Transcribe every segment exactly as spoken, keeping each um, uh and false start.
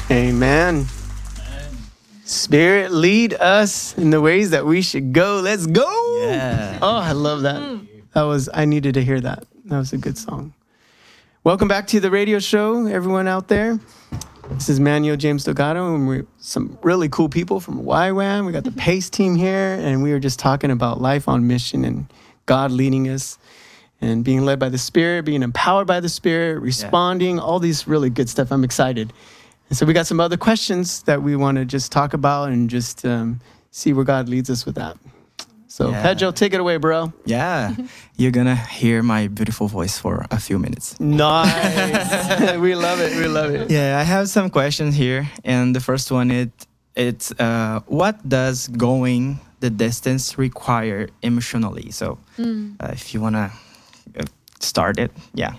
Amen. Spirit, lead us in the ways that we should go. Let's go. Yeah. Oh, I love that. Mm. That was, I needed to hear that. That was a good song. Welcome back to the radio show, everyone out there. This is Manuel James Delgado, and we're some really cool people from Y WAM. We got the PACE team here, and we were just talking about life on mission and God leading us and being led by the Spirit, being empowered by the Spirit, responding, yeah. all these really good stuff. I'm excited. And so we got some other questions that we want to just talk about and just um, see where God leads us with that. So, yeah. Pedro, take it away, bro. Yeah, you're going to hear my beautiful voice for a few minutes. Nice. We love it. We love it. Yeah, I have some questions here. And the first one, it it's uh, what does going the distance require emotionally? So mm. uh, if you want to uh, start it, yeah.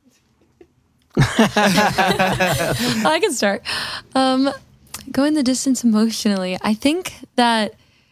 I can start. Um, going the distance emotionally, I think that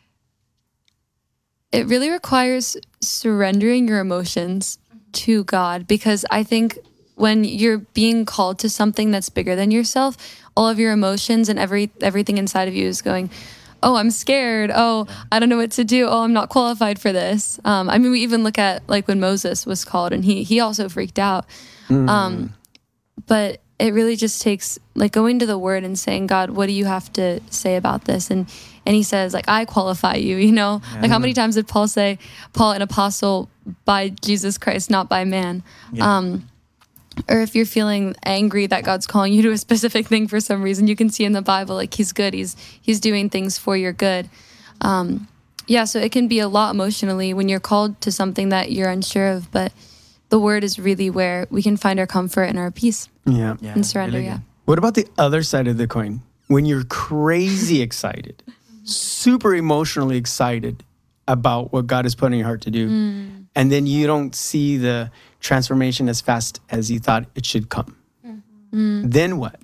it really requires surrendering your emotions to God, because I think when you're being called to something that's bigger than yourself, all of your emotions and every everything inside of you is going, oh, I'm scared. Oh, I don't know what to do. Oh, I'm not qualified for this. Um, I mean, we even look at like when Moses was called, and he he also freaked out. Mm. Um, but it really just takes like going to the Word and saying, God, what do you have to say about this? And and he says, like, I qualify you, you know? Yeah. Like, how many times did Paul say, Paul, an apostle by Jesus Christ, not by man? Yeah. Um, or if you're feeling angry that God's calling you to a specific thing for some reason, you can see in the Bible, like, he's good. He's he's doing things for your good. Um, yeah, so it can be a lot emotionally when you're called to something that you're unsure of, but the Word is really where we can find our comfort and our peace. Yeah. yeah and surrender, really yeah. What about the other side of the coin? When you're crazy excited, super emotionally excited about what God has put in your heart to do, mm. and then you don't see the transformation as fast as you thought it should come. Mm-hmm. Then what?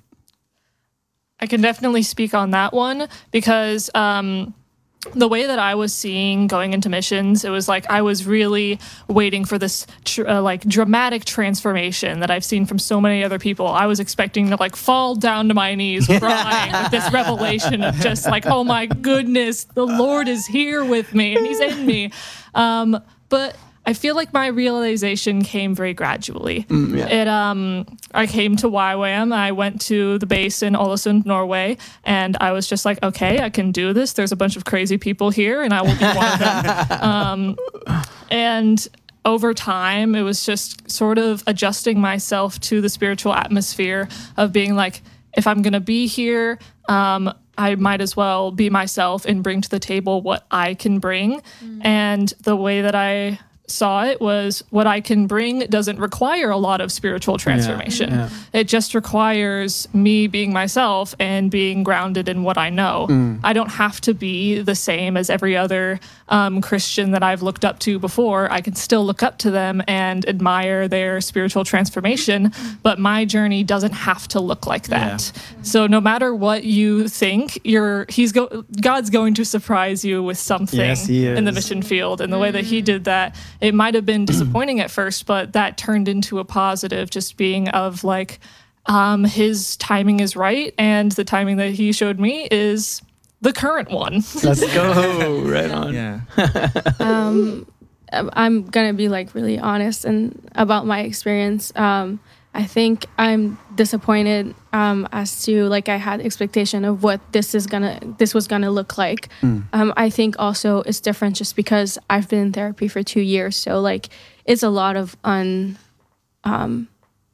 I can definitely speak on that one, because um, the way that I was seeing going into missions, it was like I was really waiting for this tr- uh, like dramatic transformation that I've seen from so many other people. I was expecting to like fall down to my knees crying with this revelation of just like, oh my goodness, the Lord is here with me and he's in me. Um, but I feel like my realization came very gradually. Mm, yeah. It um, I came to Y WAM. I went to the base in Ålesund, Norway, and I was just like, okay, I can do this. There's a bunch of crazy people here, and I will be one of them. Um, and over time, it was just sort of adjusting myself to the spiritual atmosphere of being like, if I'm going to be here, um, I might as well be myself and bring to the table what I can bring. Mm. And the way that I saw it was what I can bring doesn't require a lot of spiritual transformation. Yeah, yeah. It just requires me being myself and being grounded in what I know. Mm. I don't have to be the same as every other um, Christian that I've looked up to before. I can still look up to them and admire their spiritual transformation, but my journey doesn't have to look like that. Yeah. So no matter what you think, you're he's go God's going to surprise you with something yes, he is. in the mission field. And the way that he did that, it might have been disappointing at first, but that turned into a positive, just being of like, um, his timing is right, and the timing that he showed me is the current one. Let's go. Right on. Yeah. um, I'm going to be like really honest and about my experience. Um, I think I'm disappointed um, as to like I had expectation of what this is gonna this was gonna look like. Mm. Um, I think also it's different just because I've been in therapy for two years, so like it's a lot of un um,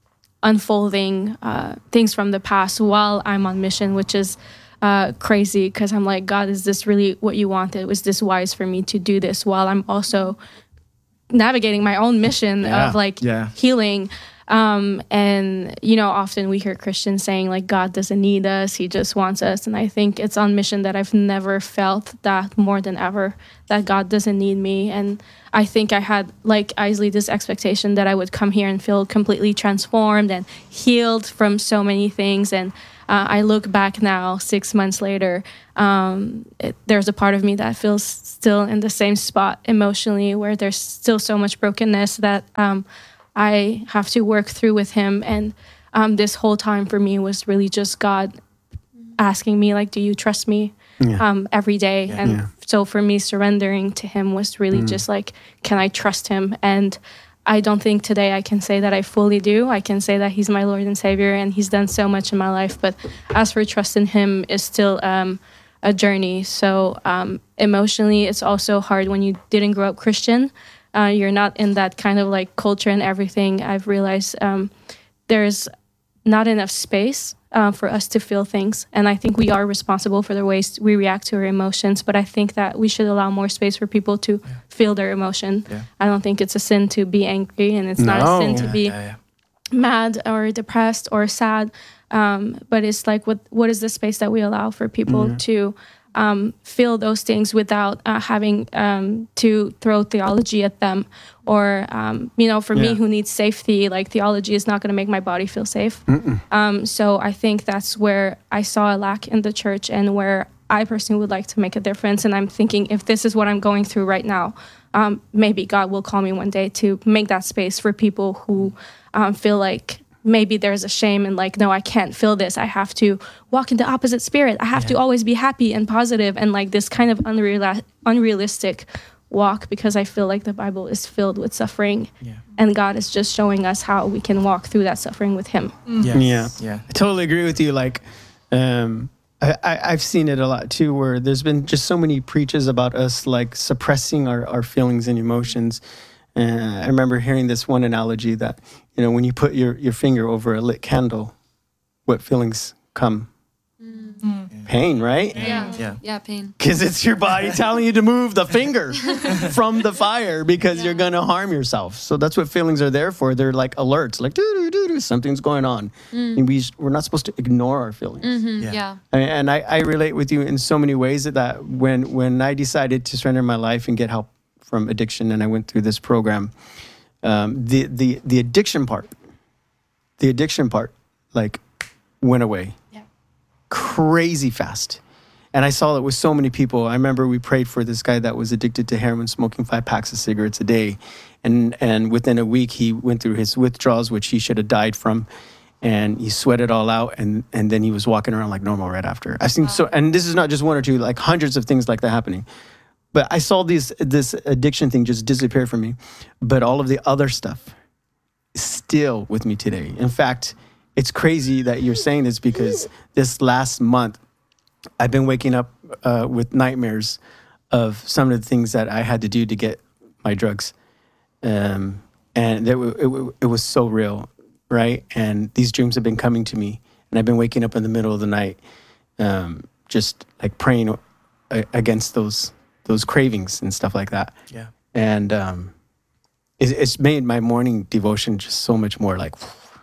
unfolding uh, things from the past while I'm on mission, which is uh, crazy because I'm like, God, is this really what you wanted? Was this wise for me to do this while I'm also navigating my own mission yeah. of like yeah. healing? Um, and, you know, often we hear Christians saying, like, God doesn't need us, he just wants us. And I think it's on mission that I've never felt that more than ever, that God doesn't need me. And I think I had, like Isley, this expectation that I would come here and feel completely transformed and healed from so many things. And uh, I look back now, six months later, um, it, there's a part of me that feels still in the same spot emotionally, where there's still so much brokenness that um I have to work through with him. And um, this whole time for me was really just God asking me like, do you trust me? Yeah. Um, every day. And Yeah. so for me, surrendering to him was really Mm. just like, can I trust him? And I don't think today I can say that I fully do. I can say that he's my Lord and Savior and he's done so much in my life. But as for trusting him is still um, a journey. So um, emotionally, it's also hard when you didn't grow up Christian. Uh, you're not in that kind of like culture and everything. I've realized um, there's not enough space uh, for us to feel things. And I think we are responsible for the ways we react to our emotions. But I think that we should allow more space for people to yeah. feel their emotion. Yeah. I don't think it's a sin to be angry, and it's No. not a sin Yeah, to be yeah, yeah. mad or depressed or sad. Um, but it's like, what what is the space that we allow for people Yeah. to um, feel those things without uh, having um, to throw theology at them? Or, um, you know, for Yeah. me who needs safety, like theology is not going to make my body feel safe. Um, so I think that's where I saw a lack in the church and where I personally would like to make a difference. And I'm thinking, if this is what I'm going through right now, um, maybe God will call me one day to make that space for people who um, feel like maybe there's a shame and like, no, I can't feel this. I have to walk in the opposite spirit. I have Yeah. to always be happy and positive and like this kind of unreal- unrealistic walk, because I feel like the Bible is filled with suffering Yeah. and God is just showing us how we can walk through that suffering with him. Yes. Yeah. Yeah. I totally agree with you. Like, um, I, I, I've seen it a lot too, where there's been just so many preaches about us like suppressing our, our feelings and emotions. Uh, I remember hearing this one analogy that, you know, when you put your, your finger over a lit candle, what feelings come? Pain, right? Yeah. Yeah. Yeah, pain. Because it's your body telling you to move the finger from the fire because you're going to harm yourself. So that's what feelings are there for. They're like alerts, like, doo doo doo doo, something's going on. And we, we're not supposed to ignore our feelings. Mhm, Yeah. Yeah. And- And I, I relate with you in so many ways that, that when when I decided to surrender my life and get help from addiction, and I went through this program, um, the the the addiction part, the addiction part, like went away, Yeah. crazy fast. And I saw it with so many people. I remember we prayed for this guy that was addicted to heroin, smoking five packs of cigarettes a day, and and within a week he went through his withdrawals, which he should have died from. And he sweat it all out, and, and then he was walking around like normal right after. I've seen so, and this is not just one or two, like hundreds of things like that happening. But I saw this this addiction thing just disappear from me. But all of the other stuff is still with me today. In fact, it's crazy that you're saying this, because this last month, I've been waking up uh, with nightmares of some of the things that I had to do to get my drugs. Um, and it, w- it, w- it was so real. Right. And these dreams have been coming to me, and I've been waking up in the middle of the night, um, just like praying a- against those, those cravings and stuff like that. Yeah. And, um, it, it's made my morning devotion just so much more like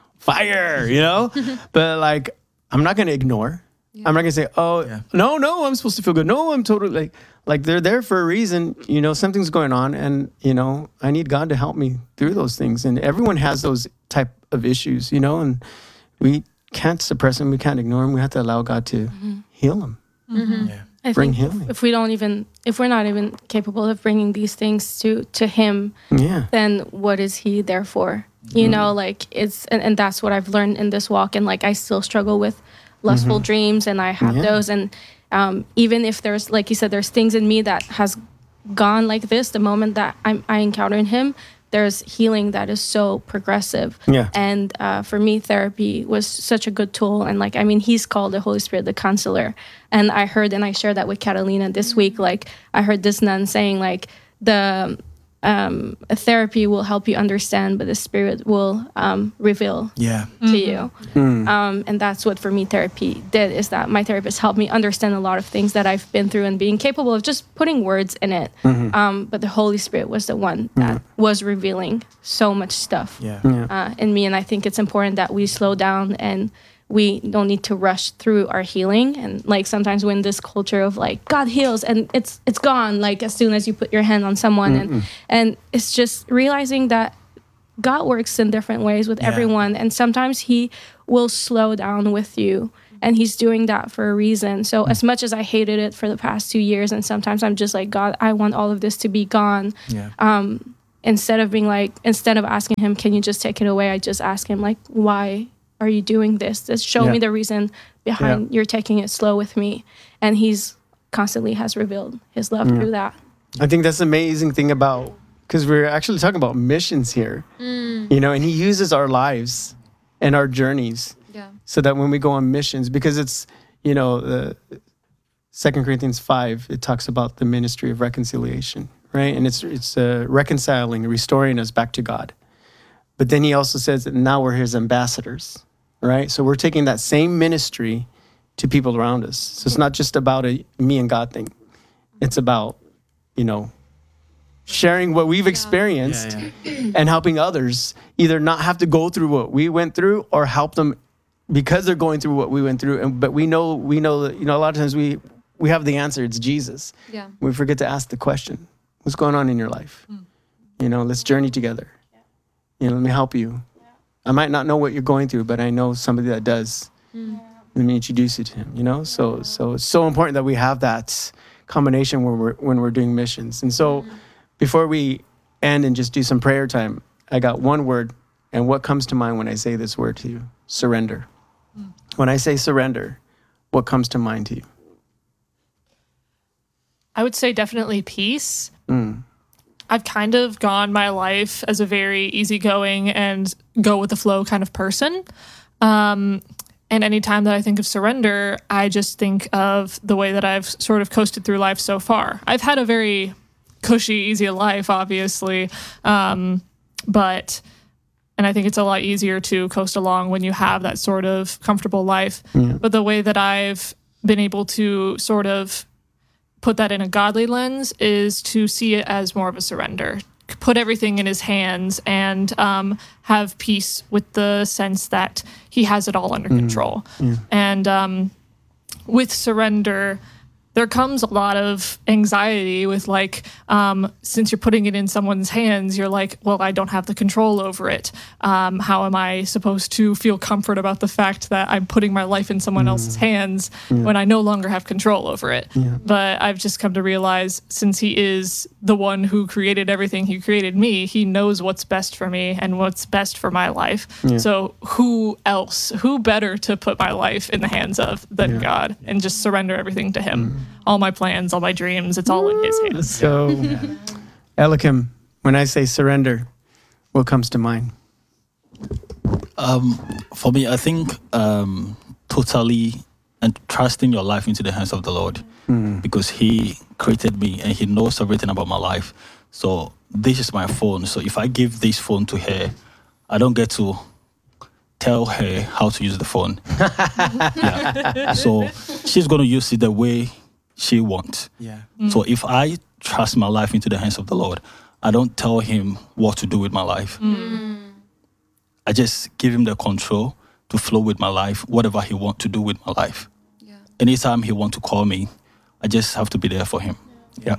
fire, you know, but like, I'm not going to ignore, I'm not going to say, oh Yeah. no, no, I'm supposed to feel good. No, I'm totally like, like they're there for a reason, you know, something's going on, and, you know, I need God to help me through those things. And everyone has those type of issues, you know, and we can't suppress them. We can't ignore them. We have to allow God to heal them. Yeah. I Bring think healing. if we don't even, if we're not even capable of bringing these things to to Him, Yeah. then what is He there for? You know, like it's, and, and that's what I've learned in this walk. And like I still struggle with lustful dreams, and I have Yeah. those. And um, even if there's, like you said, there's things in me that has gone like this, the moment that I'm, I encounter Him, there's healing that is so progressive. Yeah. And uh, for me, therapy was such a good tool. And like, I mean, He's called the Holy Spirit the counselor. And I heard, and I shared that with Catalina this week, like I heard this nun saying like the um, therapy will help you understand, but the Spirit will um, reveal Yeah. to you. Um, and that's what for me therapy did, is that my therapist helped me understand a lot of things that I've been through and being capable of just putting words in it. Um, but the Holy Spirit was the one that was revealing so much stuff Yeah. uh, in me. And I think it's important that we slow down and we don't need to rush through our healing. And like sometimes we're in this culture of like God heals and it's it's gone like as soon as you put your hand on someone. And and it's just realizing that God works in different ways with Yeah. everyone, and sometimes He will slow down with you, and He's doing that for a reason. So as much as I hated it for the past two years, and sometimes I'm just like, God, I want all of this to be gone. Yeah. Um, instead of being like, instead of asking Him, can you just take it away? I just ask Him like, why are you doing this? Just show Yeah. me the reason behind Yeah. you're taking it slow with me. And he's constantly has revealed his love Yeah. through that. I think that's the amazing thing about, because we're actually talking about missions here, you know, and he uses our lives and our journeys Yeah. so that when we go on missions, because it's, you know, the Second Corinthians five, it talks about the ministry of reconciliation, right? And it's it's uh, reconciling, restoring us back to God. But then he also says that now we're his ambassadors, right? So we're taking that same ministry to people around us. So it's not just about a me and God thing. It's about, you know, sharing what we've experienced Yeah, yeah. and helping others either not have to go through what we went through or help them because they're going through what we went through. And but we know we know that, you know, a lot of times we we have the answer. It's Jesus. Yeah. We forget to ask the question, what's going on in your life? You know, let's journey together. You know, let me help you. I might not know what you're going through, but I know somebody that does. Let me introduce you to him, you know? So so it's so important that we have that combination when we're when we're doing missions. And so before we end and just do some prayer time, I got one word, and what comes to mind when I say this word to you? Surrender. When I say surrender, what comes to mind to you? I would say definitely peace. Mm. I've kind of gone my life as a very easygoing and go with the flow kind of person. Um, and anytime that I think of surrender, I just think of the way that I've sort of coasted through life so far. I've had a very cushy, easy life, obviously. Um, but, and I think it's a lot easier to coast along when you have that sort of comfortable life. Yeah. But the way that I've been able to sort of put that in a godly lens is to see it as more of a surrender. Put everything in his hands and um, have peace with the sense that he has it all under control. And um, with surrender, there comes a lot of anxiety with like, um, since you're putting it in someone's hands, you're like, well, I don't have the control over it. Um, how am I supposed to feel comfort about the fact that I'm putting my life in someone else's hands when I no longer have control over it? But I've just come to realize, since he is the one who created everything, he created me, he knows what's best for me and what's best for my life. So who else, who better to put my life in the hands of than God, and just surrender everything to him. All my plans, all my dreams, it's all in his hands. So, Elikim, when I say surrender, what comes to mind? Um, for me, I think um, totally and trusting your life into the hands of the Lord, because He created me and He knows everything about my life. So this is my phone. So if I give this phone to her, I don't get to tell her how to use the phone. Yeah. So she's going to use it the way she wants. Yeah. So if I trust my life into the hands of the Lord, I don't tell him what to do with my life. I just give him the control to flow with my life, whatever he wants to do with my life. Yeah. Anytime he wants to call me, I just have to be there for him. Yeah.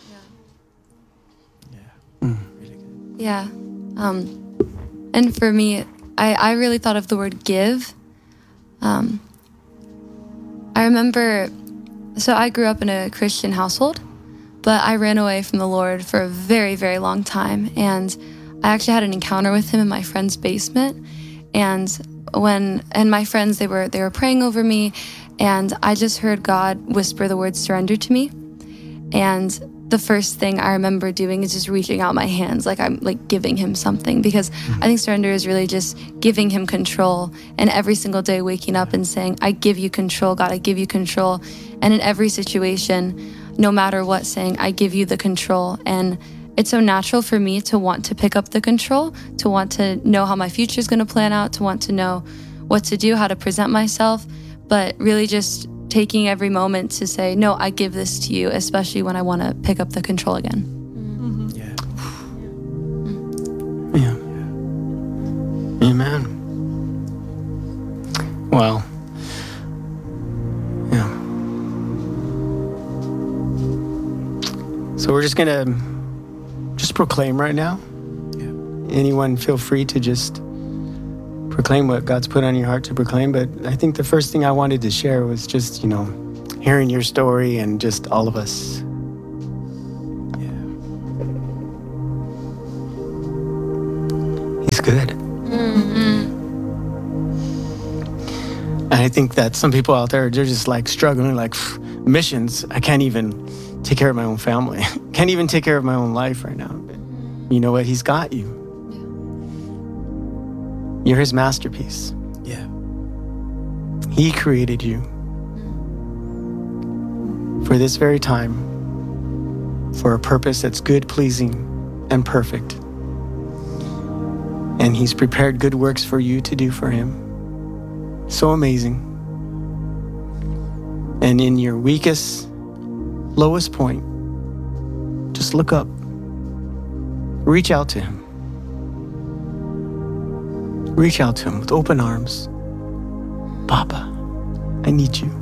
Yeah. Um, and for me, I, I really thought of the word give. Um, I remember, so I grew up in a Christian household, but I ran away from the Lord for a very, very long time. And I actually had an encounter with him in my friend's basement. And when, and my friends, they were, they were praying over me, and I just heard God whisper the word surrender to me. And the first thing I remember doing is just reaching out my hands, like I'm like giving him something, because I think surrender is really just giving him control. And every single day waking up and saying, I give you control, God, I give you control. And in every situation, no matter what, saying, I give you the control. And it's so natural for me to want to pick up the control, to want to know how my future is going to plan out, to want to know what to do, how to present myself, but really just taking every moment to say, no, I give this to you, especially when I want to pick up the control again. Yeah. Yeah. Amen. Wow. Yeah. So we're just gonna just proclaim right now. Yeah. Anyone feel free to just proclaim what God's put on your heart to proclaim. But I think the first thing I wanted to share was just, you know, hearing your story and just all of us. Yeah. He's good. think that some people out there, they're just like struggling, like missions. I can't even take care of my own family. Can't even take care of my own life right now. But you know what? He's got you. You're his masterpiece. Yeah. He created you for this very time, for a purpose that's good, pleasing, and perfect. And he's prepared good works for you to do for him. So amazing. And in your weakest, lowest point, just look up. Reach out to him. Reach out to him with open arms. Papa, I need you.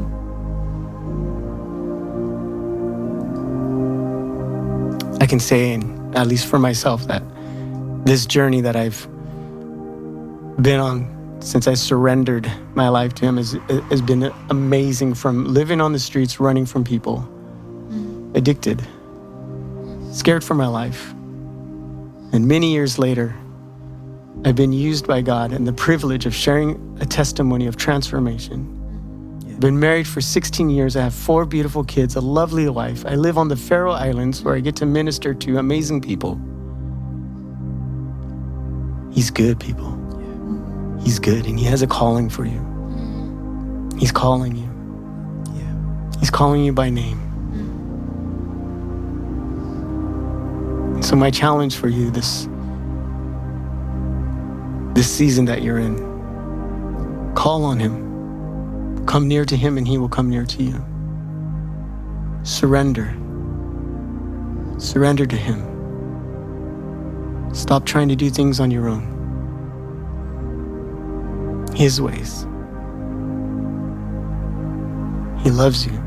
I can say, and at least for myself, that this journey that I've been on since I surrendered my life to him has, has been amazing. From living on the streets, running from people, addicted, scared for my life. And many years later, I've been used by God and the privilege of sharing a testimony of transformation. I've been married for sixteen years. I have four beautiful kids, a lovely wife. I live on the Faroe Islands where I get to minister to amazing people. He's good, people. He's good, and he has a calling for you. He's calling you. Yeah. He's calling you by name. So my challenge for you this this season that you're in, call on him. Come near to him and he will come near to you. Surrender. Surrender to him. Stop trying to do things on your own. His ways. He loves you.